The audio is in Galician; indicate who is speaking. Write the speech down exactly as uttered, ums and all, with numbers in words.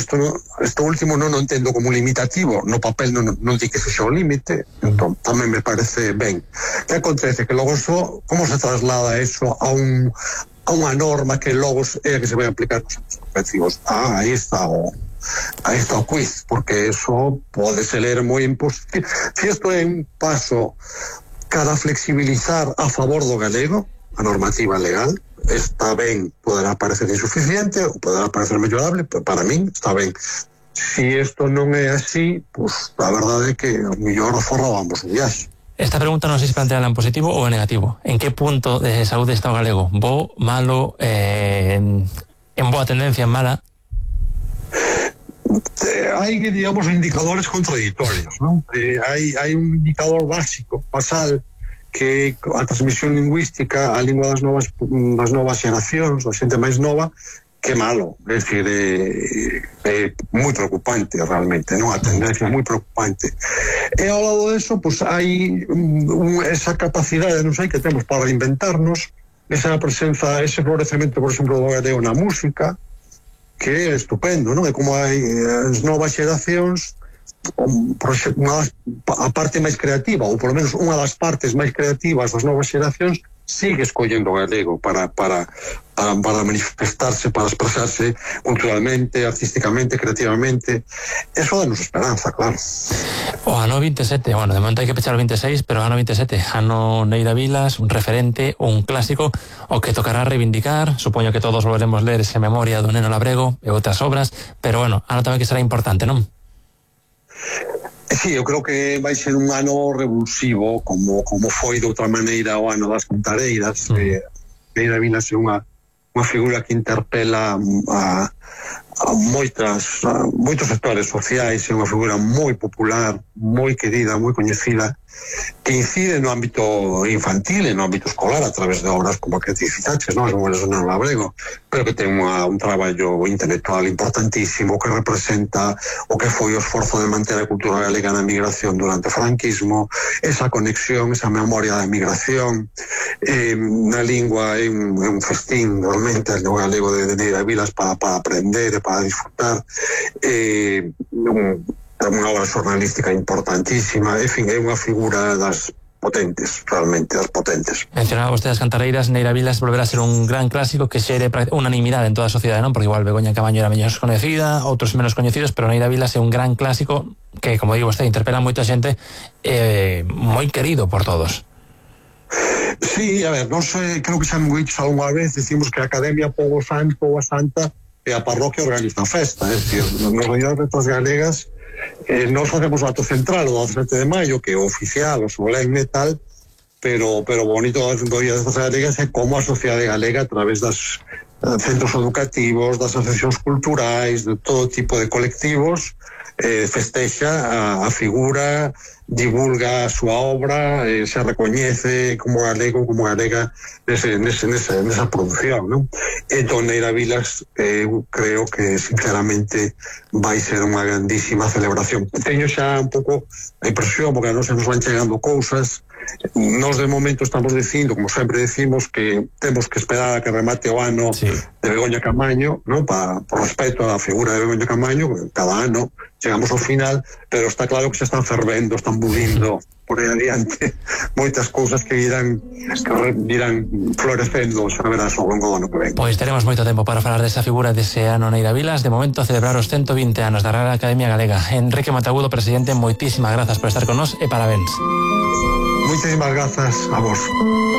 Speaker 1: isto, no, isto último non o entendo como limitativo, no papel non, non di que sexa o límite, entón tamén me parece ben. Que acontece? Que logo eso, como se traslada eso a un a unha norma que logo é a que se vai aplicar nos objetivos? Ah, aí está o aí está o quiz, porque eso pode ser moi imposible. Se isto é un paso cara a flexibilizar a favor do galego, a normativa legal, está ben, poderá parecer insuficiente ou poderá parecer mellorable, pero para min está ben. Si isto non é así, pues a verdade é que o mellor forrábamos o viaxe.
Speaker 2: Esta pregunta non sei se planteala en positivo ou en negativo. En que punto de saúde está o galego? Bo, malo, eh, en boa tendencia, en mala?
Speaker 1: Hai, digamos, indicadores contradictorios, non? Eh, hai, hai un indicador básico, basal, que a transmisión lingüística, a lingua das novas das novas xeracións, da xente máis nova, que malo, é dicir, é, é moi preocupante realmente, non? A tendencia é moi preocupante. E ao lado deso, pois hai un, esa capacidade, non sei, que temos para reinventarnos, esa presenza, ese florecemento, por exemplo, do galego na música, que é estupendo, non? É como hai as novas xeracións, unha, a parte máis creativa, ou polo menos unha das partes máis creativas das novas xeracións, sigue escollendo o galego para, para, para, para manifestarse, para expresarse culturalmente, artísticamente, creativamente. Eso danos esperanza, claro.
Speaker 2: O ano vinte e sete, bueno, de momento hai que pechar o vinte e seis, pero o ano vinte e sete, ano Neira Vilas, un referente, un clásico, o que tocará reivindicar. Supoño que todos volveremos ler esa memoria do Neno Labrego e outras obras, pero bueno, ano tamén que será importante, non?
Speaker 1: Sí, eu creo que vai ser un ano revulsivo, como como foi de outra maneira o ano das Cantareiras. Mm. eh, Neira Vilas é unha unha figura que interpela a, a moitas a moitos sectores sociais, é unha figura moi popular, moi querida, moi coñecida, que incide no ámbito infantil e no ámbito escolar a través de obras como a que te citaches, non? As memorias do Neno Labrego, pero que ten unha, un traballo intelectual importantísimo que representa o que foi o esforzo de manter a cultura galega na migración durante o franquismo, esa conexión, esa memoria da migración, eh, na lingua é un, é un festín realmente o galego de, de Neira Vilas para, para aprender e para disfrutar, eh, un unha obra xornalística importantísima, en fin, é unha figura das potentes, realmente, das potentes.
Speaker 2: Mencionaba vostede as Cantareiras, Neira Vilas volverá a ser un gran clásico que xere unanimidade en toda a sociedade, non? Porque igual Begoña Camaño era menos coñecida, outros menos coñecidos, pero Neira Vilas é un gran clásico que, como digo vostede, interpela a moita xente, eh, moi querido por todos.
Speaker 1: Sí, a ver, non sei, creo que xa me dicho algunha vez, decimos que a Academia Pobo Santo, Pobo Santa, e a parroquia organiza a festa, é dicir, nas realidades das galegas, Eh, nós facemos o acto central o dezasete de maio, que é o oficial, o solemne e tal, pero, pero o bonito do Día das Galegas é como a sociedade galega, a través das uh, centros educativos, das asociacións culturais, de todo tipo de colectivos, eh, festexa a, a figura, divulga a súa obra, eh, se recoñece como galego, como galega nese, nese, nese, nesa produción, non? Entón, Neira Vilas, eh, creo que sinceramente vai ser unha grandísima celebración. Teño xa un pouco a impresión, porque a nos nos van chegando cousas. Nos de momento estamos dicindo, como sempre decimos, que temos que esperar a que remate o ano, sí, de Begoña Camaño, ¿no? Pa, por respeto á figura de Begoña Camaño, cada ano chegamos ao final, pero está claro que se están fervendo, están bulindo por aí adiante moitas cousas que irán que irán florecendo, xa verás ao longo do ano que ven.
Speaker 2: Pois teremos moito tempo para falar desa figura dese ano Neira Vilas. De momento, a celebrar os ciento vinte anos da Real Academia Galega. Enrique Matagudo, presidente, moitísimas grazas por estar con nós e parabéns.
Speaker 1: Moitísimas grazas a vos.